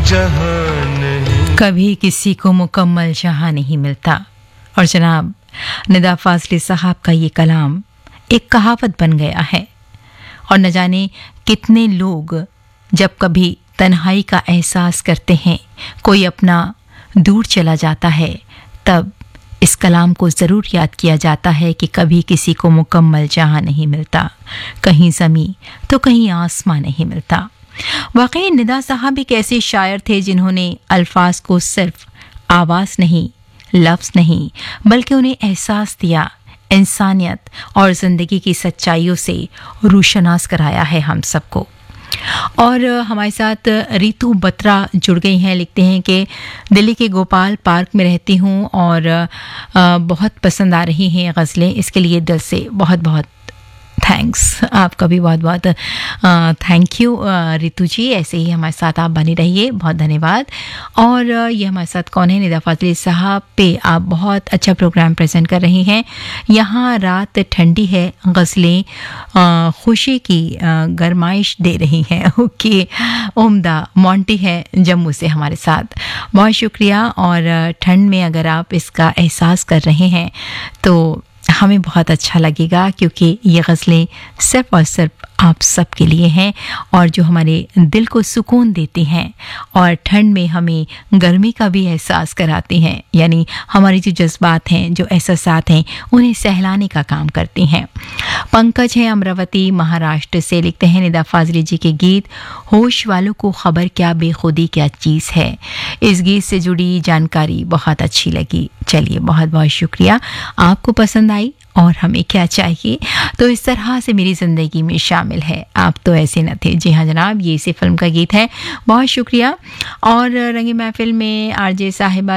जहां नहीं। कभी किसी को मुकम्मल जहां नहीं मिलता। और जनाब निदा फाजली साहब का ये कलाम एक कहावत बन गया है। और न जाने कितने लोग जब कभी तन्हाई का एहसास करते हैं, कोई अपना दूर चला जाता है, तब इस कलाम को ज़रूर याद किया जाता है कि कभी किसी को मुकम्मल जहां नहीं मिलता, कहीं ज़मीं तो कहीं आसमां नहीं मिलता। वाकई निदा साहब एक ऐसे शायर थे जिन्होंने अल्फाज को सिर्फ आवाज़ नहीं, लफ्ज़ नहीं, बल्कि उन्हें एहसास दिया, इंसानियत और ज़िंदगी की सच्चाइयों से रूशनास कराया है हम सबको। और हमारे साथ रितु बत्रा जुड़ गई हैं। लिखते हैं कि दिल्ली के गोपाल पार्क में रहती हूँ और बहुत पसंद आ रही हैं गज़लें, इसके लिए दिल से बहुत बहुत थैंक्स। आपका भी बहुत बहुत थैंक यू रितु जी, ऐसे ही हमारे साथ आप बने रहिए, बहुत धन्यवाद। और ये हमारे साथ कौन है? निदा फाजली साहब पे आप बहुत अच्छा प्रोग्राम प्रेजेंट कर रही हैं। यहाँ रात ठंडी है, गज़लें खुशी की गरमाइश दे रही हैं। ओके, उम्दा मोंटी है जम्मू से हमारे साथ, बहुत शुक्रिया। और ठंड में अगर आप इसका एहसास कर रहे हैं तो हमें बहुत अच्छा लगेगा, क्योंकि ये गज़लें सिर्फ और सिर्फ आप सब के लिए हैं और जो हमारे दिल को सुकून देती हैं और ठंड में हमें गर्मी का भी एहसास कराती हैं, यानी हमारी जो जज्बात हैं, जो एहसासात हैं, उन्हें सहलाने का काम करती हैं। पंकज हैं अमरावती महाराष्ट्र से, लिखते हैं निदा फाजली जी के गीत होश वालों को खबर क्या बेखुदी क्या चीज़ है, इस गीत से जुड़ी जानकारी बहुत अच्छी लगी। चलिए, बहुत बहुत शुक्रिया, आपको पसंद आई और हमें क्या चाहिए तो इस तरह से मेरी ज़िंदगी में शामिल है, आप तो ऐसे न थे। जी हाँ जनाब, ये इसी फिल्म का गीत है, बहुत शुक्रिया। और रंगी महफिल में आरजे साहिबा